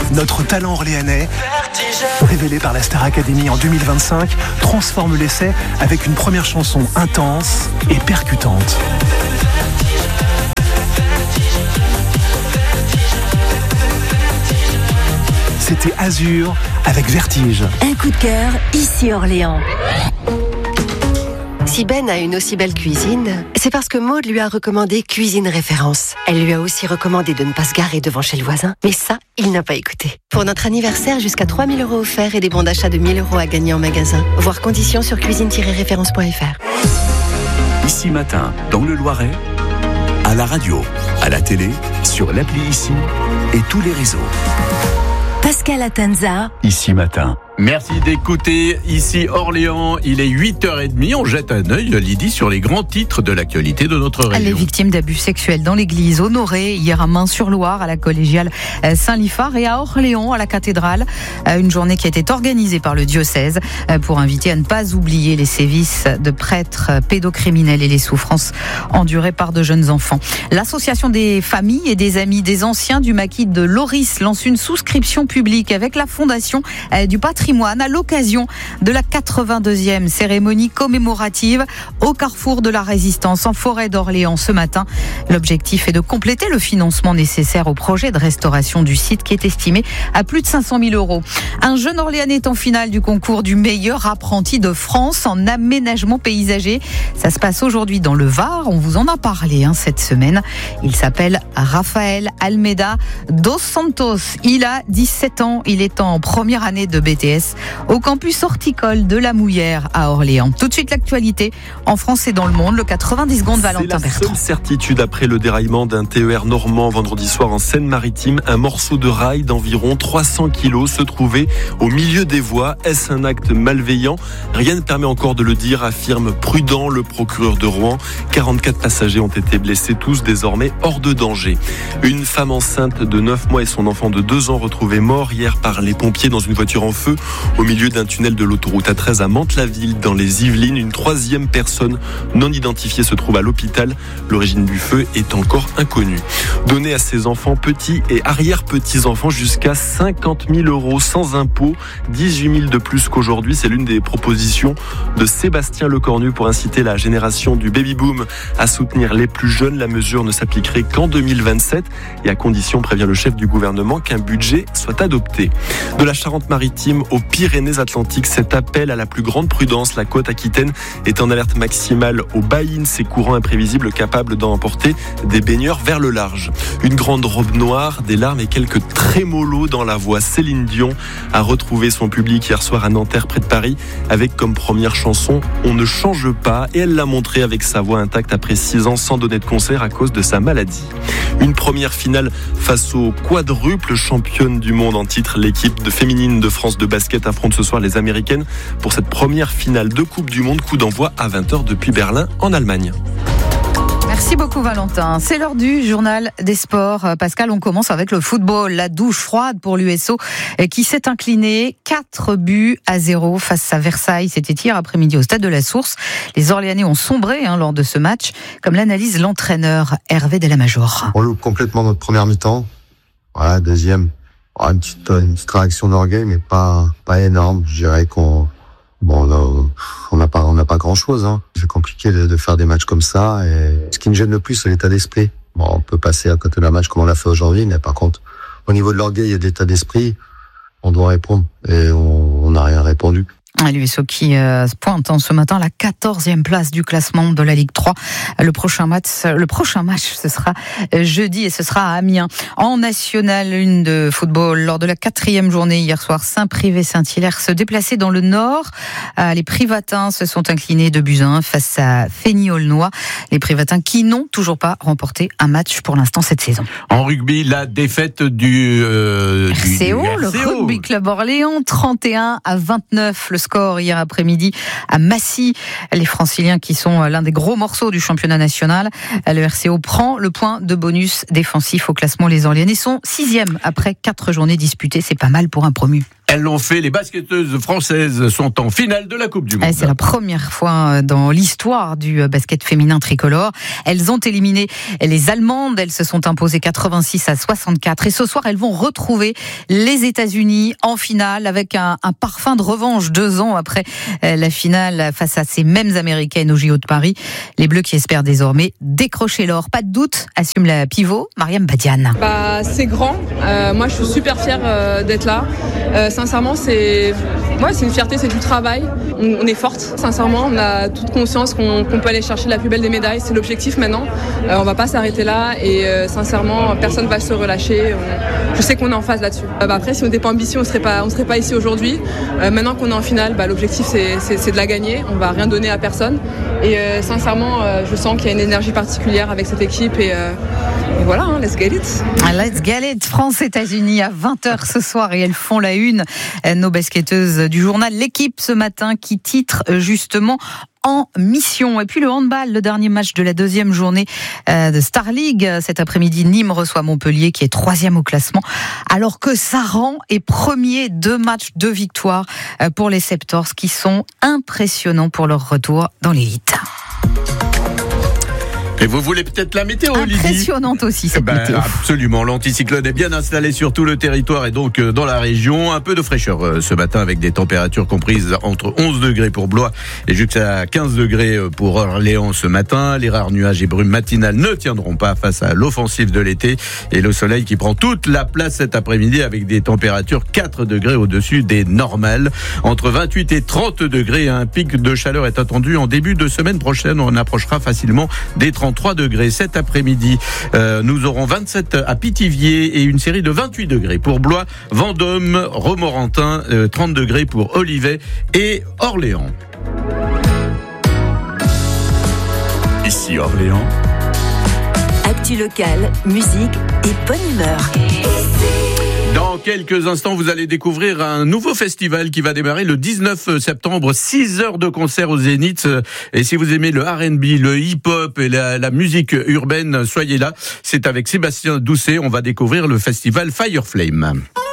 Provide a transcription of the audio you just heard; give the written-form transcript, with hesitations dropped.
Notre talent orléanais, révélé par la Star Academy en 2025, transforme l'essai avec une première chanson intense et percutante. C'était Azur avec Vertige. Un coup de cœur, ici Orléans. Si Ben a une aussi belle cuisine, c'est parce que Maud lui a recommandé Cuisine Référence. Elle lui a aussi recommandé de ne pas se garer devant chez le voisin. Mais ça, il n'a pas écouté. Pour notre anniversaire, jusqu'à 3 000 € offerts et des bons d'achat de 1 000 € à gagner en magasin. Voir conditions sur cuisine-référence.fr. Ici Matin, dans le Loiret, à la radio, à la télé, sur l'appli Ici et tous les réseaux. Pascal Atenza. Ici Matin. Merci d'écouter Ici Orléans, il est 8h30, on jette un œil, Lydie, sur les grands titres de l'actualité de notre région. Les victimes d'abus sexuels dans l'église honorée hier à Main-sur-Loire, à la collégiale Saint-Liphard et à Orléans, à la cathédrale. Une journée qui a été organisée par le diocèse pour inviter à ne pas oublier les sévices de prêtres pédocriminels et les souffrances endurées par de jeunes enfants. L'association des familles et des amis des anciens du maquis de Loris lance une souscription publique avec la fondation du patrimoine à l'occasion de la 82e cérémonie commémorative au carrefour de la Résistance en forêt d'Orléans ce matin. L'objectif est de compléter le financement nécessaire au projet de restauration du site qui est estimé à plus de 500 000 €. Un jeune Orléanais est en finale du concours du meilleur apprenti de France en aménagement paysager. Ça se passe aujourd'hui dans le Var. On vous en a parlé cette semaine. Il s'appelle Rafael Almeida dos Santos. Il a 17 ans. Il est en première année de BTS au campus horticole de la Mouillère à Orléans. Tout de suite l'actualité en France et dans le monde, le 90 secondes Valentin Bertrand. C'est la seule certitude après le déraillement d'un TER normand vendredi soir en Seine-Maritime. Un morceau de rail d'environ 300 kilos se trouvait au milieu des voies. Est-ce un acte malveillant ? Rien ne permet encore de le dire, affirme prudent le procureur de Rouen. 44 passagers ont été blessés, tous désormais hors de danger. Une femme enceinte de 9 mois et son enfant de 2 ans retrouvés morts hier par les pompiers dans une voiture en feu au milieu d'un tunnel de l'autoroute A13 à Mantes-la-Ville dans les Yvelines. Une troisième personne non identifiée se trouve à l'hôpital. L'origine du feu est encore inconnue. Donner à ses enfants, petits et arrière-petits-enfants, jusqu'à 50 000 € sans impôt, 18 000 de plus qu'aujourd'hui. C'est l'une des propositions de Sébastien Lecornu pour inciter la génération du baby-boom à soutenir les plus jeunes. La mesure ne s'appliquerait qu'en 2027 et à condition, prévient le chef du gouvernement, qu'un budget soit adopté. De la Charente-Maritime aux Pyrénées-Atlantiques, cet appel à la plus grande prudence. La côte aquitaine est en alerte maximale aux baïnes, ces courants imprévisibles capables d'emporter des baigneurs vers le large. Une grande robe noire, des larmes et quelques trémolos dans la voix. Céline Dion a retrouvé son public hier soir à Nanterre, près de Paris, avec comme première chanson « On ne change pas ». Et elle l'a montré avec sa voix intacte après 6 ans sans donner de concert à cause de sa maladie. Une première finale face aux quadruples championnes du monde en titre. L'équipe féminine de France de basket affronte ce soir les Américaines pour cette première finale de Coupe du Monde. Coup d'envoi à 20h depuis Berlin en Allemagne. Merci beaucoup Valentin. C'est l'heure du journal des sports. Pascal, on commence avec le football. La douche froide pour l'USO qui s'est incliné 4-0 face à Versailles. C'était hier après-midi au stade de la Source. Les Orléanais ont sombré lors de ce match, comme l'analyse l'entraîneur Hervé Delamajor. On loupe complètement notre première mi-temps. Voilà, deuxième, une petite réaction d'orgueil, mais pas énorme. Je dirais qu'on n'a pas grand chose. C'est compliqué de faire des matchs comme ça. Et ce qui me gêne le plus, c'est l'état d'esprit. On peut passer à côté d'un match comme on l'a fait aujourd'hui, mais par contre, au niveau de l'orgueil et de l'état d'esprit, on doit répondre. Et on n'a rien répondu. L'USO qui pointe ce matin à la 14e place du classement de la Ligue 3. Le prochain match, ce sera jeudi et ce sera à Amiens. En National 1 de football, lors de la 4e journée hier soir, Saint-Privé-Saint-Hilaire se déplaçait dans le Nord. Les Privatins se sont inclinés 2-1 face à Fény-Aulnois. Les Privatins qui n'ont toujours pas remporté un match pour l'instant cette saison. En rugby, la défaite du RCO, le Rugby Club Orléans, 31-29. Le score hier après-midi à Massy. Les Franciliens qui sont l'un des gros morceaux du championnat national. Le RCO prend le point de bonus défensif au classement. Les Orléanais sont 6e après 4 journées disputées. C'est pas mal pour un promu. Elles l'ont fait, les basketteuses françaises sont en finale de la Coupe du Monde. C'est la première fois dans l'histoire du basket féminin tricolore. Elles ont éliminé les Allemandes, elles se sont imposées 86-64 et ce soir elles vont retrouver les États-Unis en finale avec un parfum de revanche 2 ans après la finale face à ces mêmes Américaines au JO de Paris. Les Bleus qui espèrent désormais décrocher l'or. Pas de doute, assume la pivot Mariam Badiane. C'est grand, moi je suis super fière d'être là. Sincèrement, c'est une fierté, c'est du travail. On est forte, sincèrement. On a toute conscience qu'on peut aller chercher la plus belle des médailles. C'est l'objectif maintenant. On va pas s'arrêter là et sincèrement, personne va se relâcher. Je sais qu'on est en phase là-dessus. Après, si on n'était pas ambitieux, on serait pas ici aujourd'hui. Maintenant qu'on est en finale, l'objectif c'est de la gagner. On va rien donner à personne. Et sincèrement, je sens qu'il y a une énergie particulière avec cette équipe et voilà, let's get it. Let's get it. France-États-Unis à 20h ce soir et elles font la une. Nos basketteuses du journal L'équipe ce matin qui titre justement en mission. Et puis le handball, le dernier match de la 2e journée de Star League. Cet après-midi, Nîmes reçoit Montpellier qui est 3e au classement. Alors que Saran est premier, 2 matchs, 2 victoires pour les Septors qui sont impressionnants pour leur retour dans l'élite. Et vous voulez peut-être la météo, Lydie ? Impressionnante aussi cette météo. Absolument, l'anticyclone est bien installé sur tout le territoire et donc dans la région. Un peu de fraîcheur ce matin avec des températures comprises entre 11 degrés pour Blois et jusqu'à 15 degrés pour Orléans ce matin. Les rares nuages et brumes matinales ne tiendront pas face à l'offensive de l'été et le soleil qui prend toute la place cet après-midi avec des températures 4 degrés au-dessus des normales. Entre 28 et 30 degrés, un pic de chaleur est attendu en début de semaine prochaine. On approchera facilement des 33 degrés cet après-midi. Nous aurons 27 à Pithiviers et une série de 28 degrés pour Blois, Vendôme, Romorantin, 30 degrés pour Olivet et Orléans. Ici Orléans. Actu locale, musique et bonne humeur. Dans quelques instants, vous allez découvrir un nouveau festival qui va démarrer le 19 septembre. 6 heures de concert au Zénith. Et si vous aimez le R&B, le hip-hop et la musique urbaine, soyez là. C'est avec Sébastien Doucet. On va découvrir le festival Fireflame.